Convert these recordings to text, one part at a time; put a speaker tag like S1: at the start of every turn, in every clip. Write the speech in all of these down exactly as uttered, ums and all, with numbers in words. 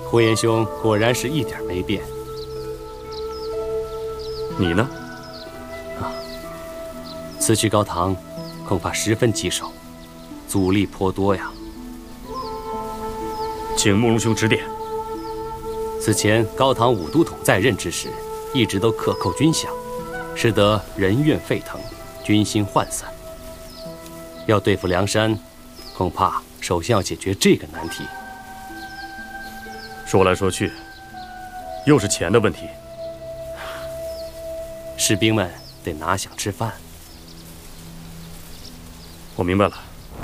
S1: 呼延兄果然是一点没变。
S2: 你呢？
S1: 啊，此去高唐，恐怕十分棘手，阻力颇多呀。
S2: 请慕容兄指点。
S1: 此前高唐武都统在任之时，一直都克扣军饷，使得人怨沸腾，军心涣散。要对付梁山，恐怕首先要解决这个难题。
S2: 说来说去，又是钱的问题。
S1: 士兵们得拿饷吃饭。
S2: 我明白了。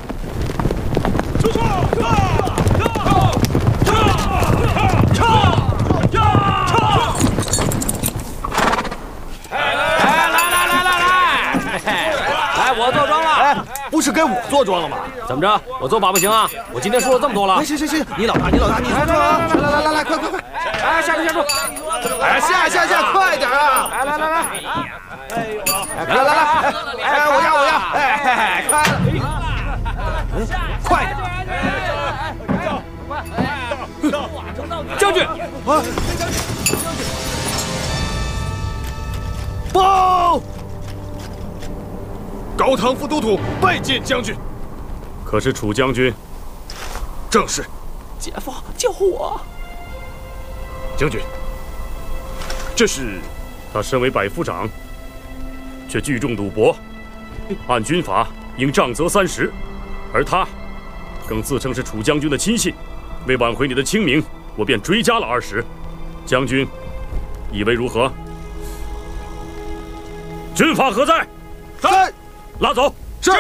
S3: 我坐庄了，哎，不是该我坐庄了吗？
S1: 怎么着？我坐把不行啊？我今天输了这么多了。
S3: 哎，行行行，你老大，你老大，你坐庄啊！来来来来，快快快！
S1: 哎，下住下住！
S3: 哎，下下下，快点啊！
S1: 来来来来，
S3: 哎呦，来来来，哎，我要我要，哎，快了，快点！
S1: 将军，
S3: 啊！报！
S4: 高唐副都统拜见将军。
S2: 可是楚将军？
S4: 正是。
S3: 姐夫，救我！
S4: 将军，这是
S2: 他身为百夫长，却聚众赌博，按军法应杖责三十，而他更自称是楚将军的亲信，为挽回你的清明，我便追加了二十。将军以为如何？军法何在？
S3: 在。
S2: 拉走。
S4: 是。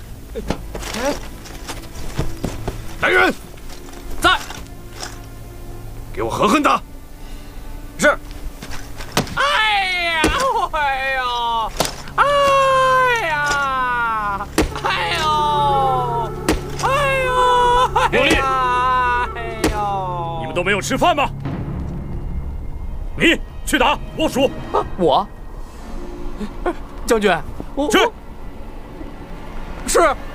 S4: 来人，
S1: 在。
S4: 给我狠狠打。
S3: 是。
S5: 哎呀！哎呦！哎呀！哎呦！哎呦！
S2: 刘立，
S5: 哎呦！
S2: 你们都没有吃饭吗？你去打，我数。
S5: 啊，我。将军，我
S2: 去。
S5: 是。